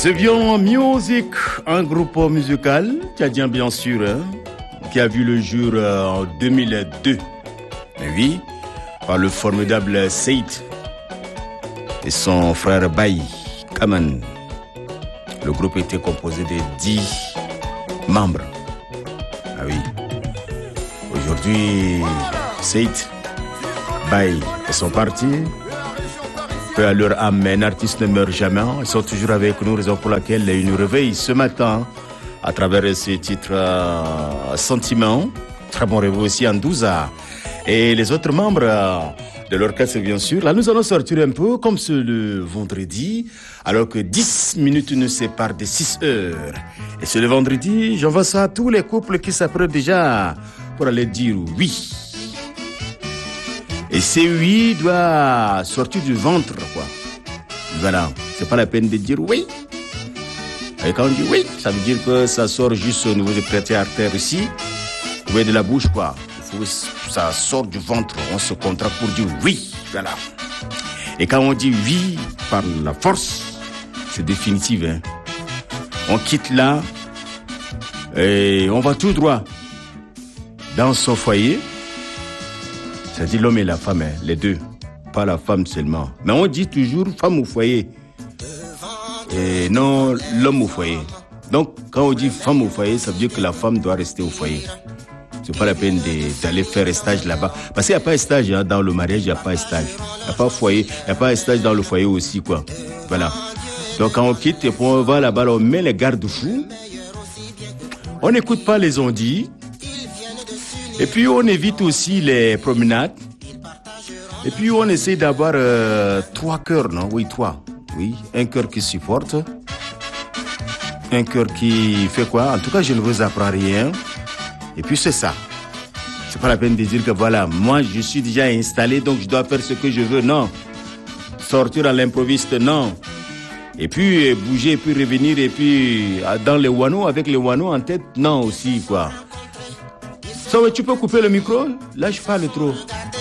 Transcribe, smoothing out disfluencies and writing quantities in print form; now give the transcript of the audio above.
Sevion Music, un groupe musical tchadien bien sûr, qui a vu le jour en 2002. Oui, par le formidable Saïd et son frère Baye Kaman. Le groupe était composé de 10 membres. Ah oui. Aujourd'hui, Saïd, Baye sont partis. Peu à leur âme, mais un artiste ne meurt jamais. Ils sont toujours avec nous, raison pour laquelle ils nous réveillent ce matin à travers ces titres Sentiments. Très bon réveil aussi en 12 et les autres membres de l'orchestre, bien sûr. Là, nous allons sortir un peu comme c'est le vendredi, alors que 10 minutes nous séparent de 6 heures. Et c'est le vendredi, j'envoie ça à tous les couples qui s'apprêtent déjà pour aller dire oui. Et ces oui doit sortir du ventre, quoi. Voilà, c'est pas la peine de dire oui. Et quand on dit oui, ça veut dire que ça sort juste au niveau des prêtés artères ici, au niveau de la bouche, quoi. Il faut que ça sort du ventre, on se contracte pour dire oui, voilà. Et quand on dit oui par la force, c'est définitif, hein. On quitte là et on va tout droit dans son foyer. C'est-à-dire l'homme et la femme, hein, les deux. Pas la femme seulement. Mais on dit toujours femme au foyer. Et non l'homme au foyer. Donc, quand on dit femme au foyer, ça veut dire que la femme doit rester au foyer. C'est pas la peine d'aller faire un stage là-bas. Parce qu'il n'y a pas un stage, hein, dans le mariage, il n'y a pas un stage. Il n'y a pas un foyer, il n'y a pas un stage dans le foyer aussi, quoi. Voilà. Donc, quand on quitte, et puis on va là-bas, on met les garde-fous. On n'écoute pas les on-dit. Et puis on évite aussi les promenades. Et puis on essaie d'avoir 3 cœurs, non? Oui, 3. Oui, un cœur qui supporte. Un cœur qui fait quoi? En tout cas, je ne vous apprends rien. Et puis c'est ça. C'est pas la peine de dire que voilà, moi je suis déjà installé, donc je dois faire ce que je veux. Non. Sortir à l'improviste, non. Et puis bouger, et puis revenir, et puis dans les wano, avec les wano en tête, non aussi, quoi. Ça, tu peux couper le micro? Là, je parle trop.